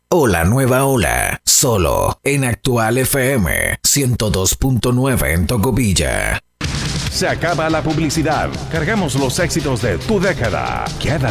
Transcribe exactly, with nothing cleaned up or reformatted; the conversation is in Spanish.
o la nueva ola, solo en Actual F M ciento dos punto nueve en Tocopilla. Se acaba la publicidad. Cargamos los éxitos de tu década. Queda